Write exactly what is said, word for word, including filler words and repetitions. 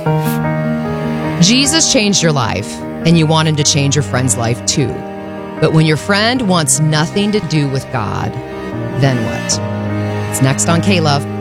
Jesus changed your life, and you want him to change your friend's life too. But when your friend wants nothing to do with God, then what? It's next on K-Love.